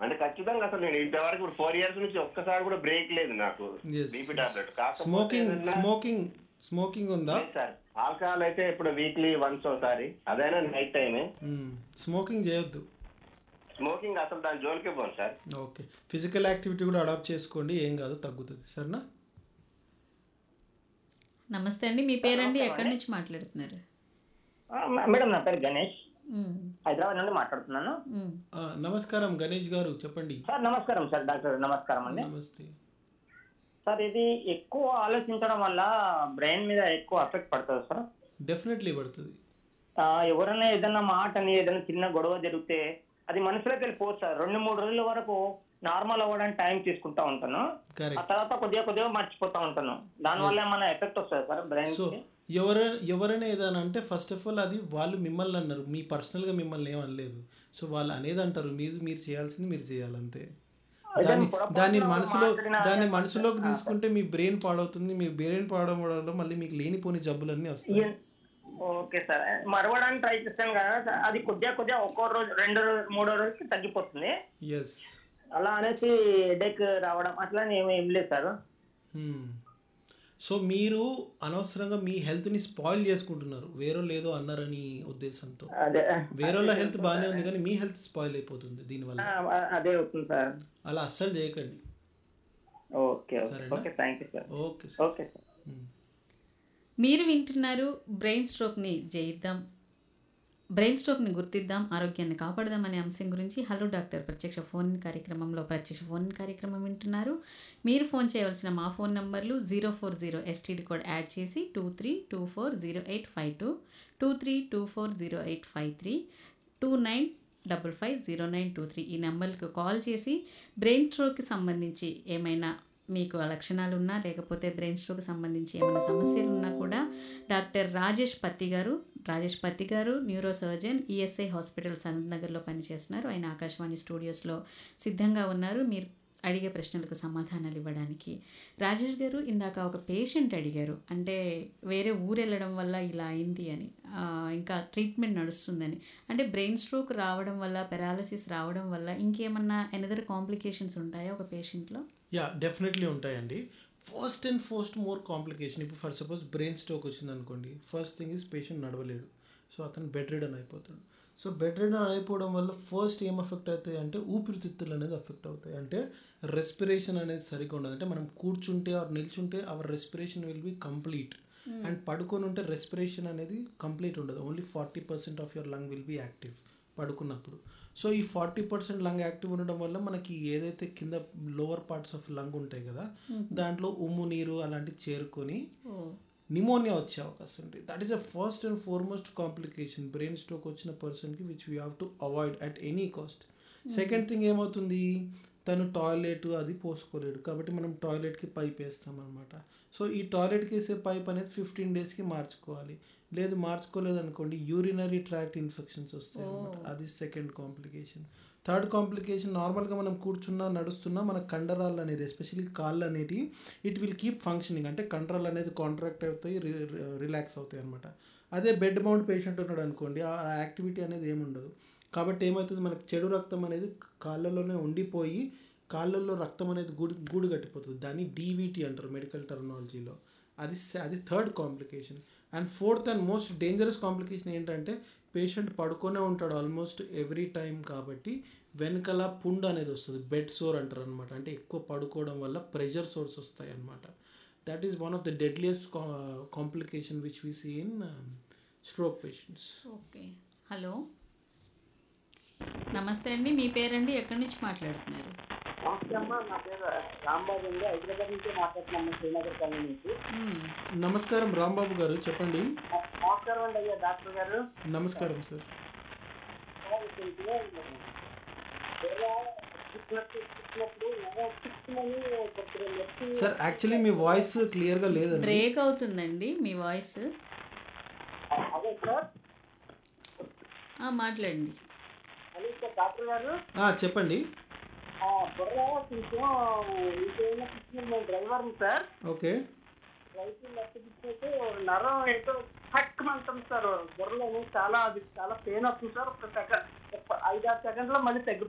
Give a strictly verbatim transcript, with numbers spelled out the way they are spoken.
అంటే ఖచ్చితంగా అసలు నేను ఇంతవరకు ఇప్పుడు ఫోర్ ఇయర్స్ నుంచి ఒక్కసారి కూడా బ్రేక్ లేదు నాకు ఎస్ బీపీ ఎస్ టాబ్లెట్. కాకపోతే స్మోకింగ్ ఏదన్నా స్మోకింగ్ స్మోకింగ్ ఉందా? లేదు సార్, ఆల్కహాల్ అయితే ఇప్పుడు వీక్లీ వన్స్ ఒకసారి, అదైనా నైట్ టైమే. స్మోకింగ్ చేయొద్దు. స్మోకింగ్ అసలు దాని జోలికే పోను సార్. ఓకే, ఫిజికల్ యాక్టివిటీ కూడా అడాప్ట్ చేసుకోండి, ఏం కాదు, తగ్గుతుంది. సరేనా? నమస్తే అండి, మీ సార్ పేరండి, నమస్కారం ఎక్కడి అండి. నుంచి మాట్లాడుతున్నారు? ఆ, మ- మేడం నా పేరు గణేష్, మ్మ్. హైదరాబాద్ నుండి మాట్లాడుతున్నాను. మ్మ్. ఆ, నమస్కారం గణేష్ గారు, చెప్పండి. సార్ నమస్కారం సార్, డాక్టర్ నమస్కారం అండి. నమస్తే. సార్ ఇది ఎక్కువ ఆలోచించడం వల్ల బ్రెయిన్ మీద ఎక్కువ అఫెక్ట్ పడుతుంది సార్. డెఫినెట్లీ పడుతుంది. ఆ, ఎవరైనా ఏదైనా మాటని ఏదైనా చిన్న గొడవ జరిగితే అది మనసులోకి వెళ్ళిపోతుంది సార్. రెండు మూడు రోజుల వరకు నార్మల్ అవ్వడానికి టైం తీసుకుంటా ఉంటాను. ఆ కరెక్ట్. తర్వాత కొద్దిగా కొద్దిగా మర్చిపోతా ఉంటాను. దానివల్ల ఏమైనా ఎఫెక్ట్ వస్తుంది సార్ బ్రెయిన్ సో కి? ఎవరైనా ఎవరైనా ఏదైనా అంటే ఫస్ట్ ఆఫ్ ఆల్ అది వాళ్ళు మిమ్మల్ని అన్నారు, మీ పర్సనల్గా మిమ్మల్ని ఏమనలేదు. సో వాళ్ళు అనేది అంటారు, మీరు మీరు చేయాల్సింది మీరు చేయాలంతే. దాన్ని దాన్ని మనసులో దాన్ని మనసులోకి తీసుకుంటే మీ బ్రెయిన్ పాడవుతుంది. మీ బ్రెయిన్ పాడడం వల్ల మళ్ళీ మీకు లేనిపోని జబ్బులన్నీ వస్తాయి. ఓకే సార్, మరవడానికి ట్రై చేస్తాను కదా సార్, అది కొద్దిగా కొద్దిగా ఒక్కో రోజు రెండు రోజు మూడో రోజుకి తగ్గిపోతుంది. ఎస్. అలా అనేసి హెడేక్ రావడం అట్లా ఏమి ఏం లేదు సార్. సో మీరు అనవసరంగా మీ హెల్త్ని స్పాయిల్ చేసుకుంటున్నారు, వేరే లేదో అన్నారని ఉద్దేశంతో. అదే వేరేళ్ళ హెల్త్ బాగానే ఉంది కానీ మీ హెల్త్ స్పాయిల్ అయిపోతుంది దీనివల్ల. ఆ, అదే అవుతుంది సార్. అలా అస్సలు చేయకండి. Okay okay okay, thank you sir. Okay sir. Okay sir. మీరు వింటున్నారు బ్రెయిన్ స్ట్రోక్ని జయిద్దాం, బ్రెయిన్ స్ట్రోక్ని గుర్తిద్దాం, ఆరోగ్యాన్ని కాపాడదాం అనే అంశం గురించి హలో డాక్టర్ ప్రత్యక్ష ఫోన్ కార్యక్రమంలో ప్రత్యక్ష ఫోన్ కార్యక్రమం వింటున్నారు. మీరు ఫోన్ చేయవలసిన మా ఫోన్ నంబర్లు zero four zero STD code add చేసి two three two four zero eight five two two three two four zero eight five three two nine double five zero nine two three ఈ నెంబర్కి call చేసి brain స్ట్రోక్కి సంబంధించి ఏమైనా మీకు లక్షణాలు ఉన్నా లేకపోతే బ్రెయిన్ స్ట్రోక్ సంబంధించి ఏమైనా సమస్యలు ఉన్నా కూడా డాక్టర్ రాజేష్ పత్తి గారు రాజేష్ పత్తి గారు neuro surgeon, ESI hospital Sanath నగర్లో పనిచేస్తున్నారు. ఆయన ఆకాశవాణి స్టూడియోస్లో సిద్ధంగా ఉన్నారు మీరు అడిగే ప్రశ్నలకు సమాధానాలు ఇవ్వడానికి. రాజేష్ గారు, ఇందాక ఒక పేషెంట్ అడిగారు, అంటే వేరే ఊరు వెళ్ళడం వల్ల ఇలా అయింది అని, ఇంకా ట్రీట్మెంట్ నడుస్తుందని. అంటే బ్రెయిన్ స్ట్రోక్ రావడం వల్ల, పెరాలసిస్ రావడం వల్ల ఇంకేమన్నా ఎనదర్ కాంప్లికేషన్స్ ఉంటాయా ఒక పేషెంట్లో? యా, డెఫినెట్లీ ఉంటాయండి. First and first more complication, ఇప్పుడు ఫర్ సపోజ్ బ్రెయిన్ స్ట్రోక్ వచ్చింది అనుకోండి, first thing is patient నడవలేడు. So అతను బెడ్ రిడన్ అయిపోతాడు. సో బెడ్ రిడన్ అయిపోవడం వల్ల ఫస్ట్ ఏం ఎఫెక్ట్ అవుతాయి అంటే ఊపిరితిత్తులు అనేది ఎఫెక్ట్ అవుతాయి. అంటే రెస్పిరేషన్ అనేది సరిగ్గా ఉండదు. అంటే మనం కూర్చుంటే are నిల్చుంటే hour respiration will be complete, and పడుకొని ఉంటే రెస్పిరేషన్ అనేది కంప్లీట్ ఉండదు. Only forty percent of your lung will be active పడుకున్నప్పుడు. సో ఈ ఫార్టీ పర్సెంట్ లంగ్ యాక్టివ్ ఉండడం వల్ల మనకి ఏదైతే కింద లోవర్ పార్ట్స్ ఆఫ్ లంగ్ ఉంటాయి కదా, దాంట్లో ఉమ్ము నీరు అలాంటివి చేరుకొని నిమోనియా వచ్చే అవకాశం ఉంటుంది. That is the first and foremost complication brain stroke వచ్చిన పర్సన్కి which we have to avoid at any cost. Second thing ఏమవుతుంది, తను టాయిలెట్ అది పోసుకోలేడు కాబట్టి మనం టాయిలెట్కి పైప్ వేస్తాం అనమాట. సో ఈ టాయిలెట్కి వేసే పైప్ అనేది ఫిఫ్టీన్ డేస్కి మార్చుకోవాలి. లేదు మార్చుకోలేదు అనుకోండి, యూరినరీ ట్రాక్ట్ ఇన్ఫెక్షన్స్ వస్తాయి అనమాట. అది సెకండ్ కాంప్లికేషన్. థర్డ్ కాంప్లికేషన్, నార్మల్గా మనం కూర్చున్నా నడుస్తున్నా మన కండరాలు అనేది ఎస్పెషల్లీ కాళ్ళు అనేవి ఇట్ విల్ కీప్ ఫంక్షనింగ్, అంటే కండరాలు అనేది కాంట్రాక్ట్ అవుతాయి, రిలాక్స్ అవుతాయి అనమాట. అదే బెడ్ మౌంట్ పేషెంట్ ఉన్నాడు అనుకోండి, ఆ యాక్టివిటీ అనేది ఏముండదు. కాబట్టి ఏమవుతుంది, మనకు చెడు రక్తం అనేది కాళ్ళలోనే ఉండిపోయి కాళ్ళల్లో రక్తం అనేది గూడు గూడు కట్టిపోతుంది. దాన్ని డీవీటీ అంటారు మెడికల్ టర్మినాలజీలో. అది అది third complication. And fourth and most dangerous complication ఏంటంటే పేషెంట్ పడుకొనే ఉంటాడు ఆల్మోస్ట్ ఎవ్రీ టైం, కాబట్టి వెనకల పుండు అనేది వస్తుంది, బెడ్ సోర్ అంటారు అనమాట. అంటే ఎక్కువ పడుకోవడం వల్ల ప్రెషర్ సోర్స్ వస్తాయి అనమాట. That is one of the deadliest complication which we see in stroke patients. Okay, hello నమస్తే అండి, మీ పేరండి, ఎక్కడి నుంచి మాట్లాడుతున్నారు? నమస్తే అమ్మా, నా పేరు రాంబాబు అండి, హైదరాబాద్ నుంచి మాట్లాడుతున్నాము, శ్రీనగర్ కాలనీ నుంచి. నమస్కారం రాంబాబు గారు, చెప్పండి. నమస్కారం అండి అయ్యా డాక్టర్ గారు. నమస్కారం సార్. సార్ యాక్చువల్లీ మీ వాయిస్ క్లియర్గా లేదండి, బ్రేక్ అవుతుందండి మీ వాయిస్. అదే సార్, మాట్లాడండి. అదే సార్ డాక్టర్ గారు. చెప్పండి. బుర్ర కొంచెం ఇంకేమైనా మేము డ్రైవర్ని సార్. ఓకే. రైతు లెక్క తీసుకుంటే నరం ఏంటో ఫక్ అంటుంది సార్ బుర్రలోని, చాలా అది చాలా పెయిన్ వస్తుంది సార్. ఒక సెకండ్ ఐదారు సెకండ్లో మళ్ళీ తగ్గిపోతుంది.